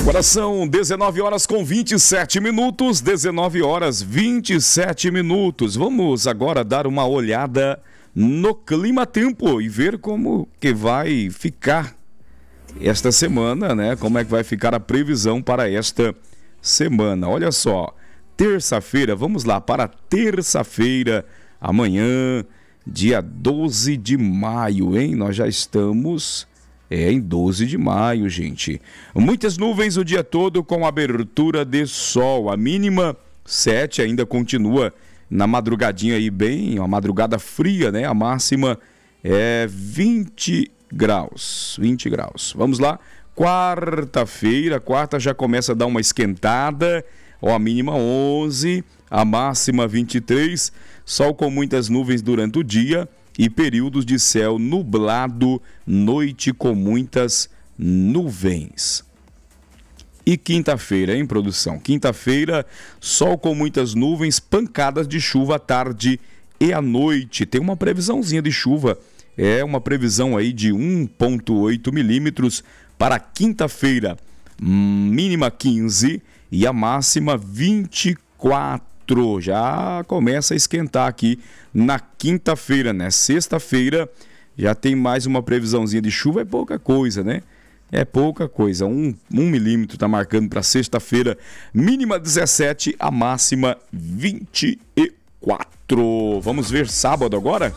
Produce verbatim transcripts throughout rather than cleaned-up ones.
Agora são dezenove horas com vinte e sete minutos, dezenove horas vinte e sete minutos. Vamos agora dar uma olhada no clima-tempo e ver como que vai ficar esta semana, né? Como é que vai ficar a previsão para esta semana. Olha só, terça-feira, vamos lá para terça-feira, amanhã, dia doze de maio, hein? Nós já estamos... É em doze de maio, gente. Muitas nuvens o dia todo com abertura de sol. A mínima sete ainda continua na madrugadinha aí bem, uma madrugada fria, né? A máxima é vinte graus. vinte graus. Vamos lá. Quarta-feira, quarta já começa a dar uma esquentada. Ó, a mínima onze, a máxima vinte e três. Sol com muitas nuvens durante o dia. E períodos de céu nublado, noite com muitas nuvens. E quinta-feira, hein, produção? Quinta-feira, sol com muitas nuvens, pancadas de chuva à tarde e à noite. Tem uma previsãozinha de chuva, é uma previsão aí de um vírgula oito milímetros para quinta-feira. Mínima quinze e a máxima vinte e quatro. Já começa a esquentar aqui na quinta-feira, né? Sexta-feira já tem mais uma previsãozinha de chuva, é pouca coisa, né? É pouca coisa, um, um milímetro tá marcando para sexta-feira, mínima dezessete, a máxima vinte e quatro. Vamos ver sábado agora?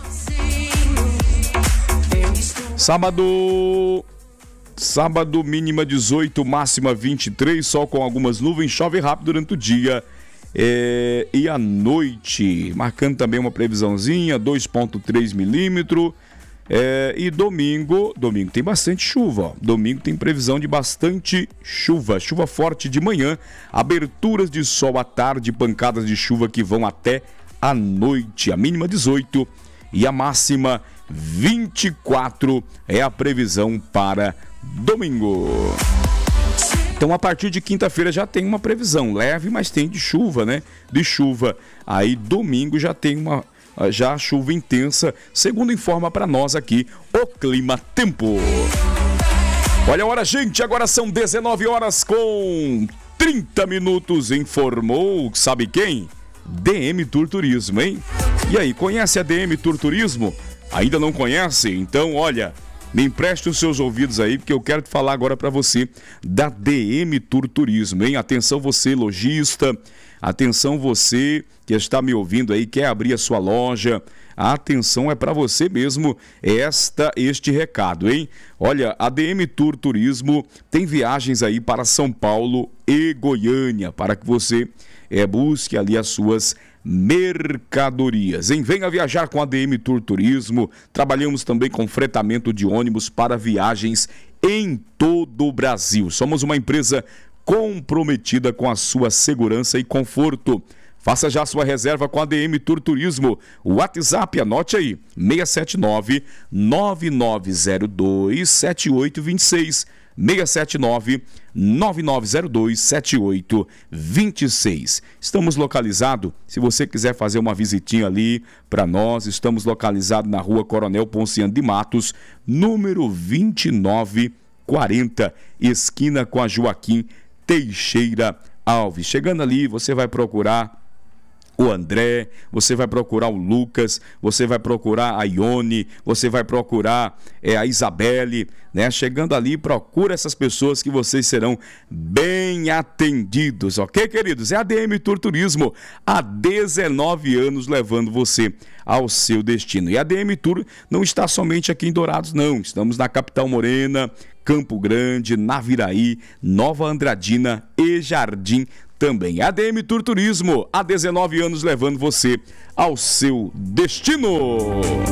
Sábado... Sábado, mínima dezoito, máxima vinte e três, sol com algumas nuvens, chove rápido durante o dia. É, e à noite, marcando também uma previsãozinha, dois vírgula três milímetros. É, e domingo, domingo tem bastante chuva. Ó. Domingo tem previsão de bastante chuva. Chuva forte de manhã, aberturas de sol à tarde, pancadas de chuva que vão até a noite. A mínima dezoito e a máxima vinte e quatro é a previsão para domingo. Então, a partir de quinta-feira já tem uma previsão leve, mas tem de chuva, né? De chuva. Aí, domingo já tem uma já chuva intensa, segundo informa para nós aqui o Clima Tempo. Olha a hora, gente, agora são dezenove horas com trinta minutos. Informou, sabe quem? D M Tour Turismo, hein? E aí, conhece a D M Tour Turismo? Ainda não conhece? Então, olha... Me empreste os seus ouvidos aí, porque eu quero te falar agora para você da D M Tour Turismo, hein? Atenção você, lojista, atenção você que está me ouvindo aí, quer abrir a sua loja, a atenção é para você mesmo esta, este recado, hein? Olha, a D M Tour Turismo tem viagens aí para São Paulo e Goiânia, para que você é, busque ali as suas mercadorias, hein? Venha viajar com a D M Tour Turismo. Trabalhamos também com fretamento de ônibus para viagens em todo o Brasil. Somos uma empresa comprometida com a sua segurança e conforto. Faça já sua reserva com a D M Tour Turismo. O WhatsApp, anote aí, seis sete nove, nove nove zero dois, sete oito dois seis. seis sete nove, nove nove zero dois, sete oito dois seis. Estamos localizados, se você quiser fazer uma visitinha ali para nós, estamos localizados na rua Coronel Ponciano de Matos, número vinte e nove quarenta, esquina com a Joaquim Teixeira Alves. Chegando ali, você vai procurar o André, você vai procurar o Lucas, você vai procurar a Ione, você vai procurar é, a Isabelle, né? Chegando ali, procura essas pessoas que vocês serão bem atendidos, ok, queridos? É a D M Tour Turismo, há dezenove anos levando você ao seu destino. E a D M Tour não está somente aqui em Dourados, não. Estamos na Capital Morena, Campo Grande, Naviraí, Nova Andradina e Jardim também. A D M Tour Turismo, há dezenove anos levando você ao seu destino.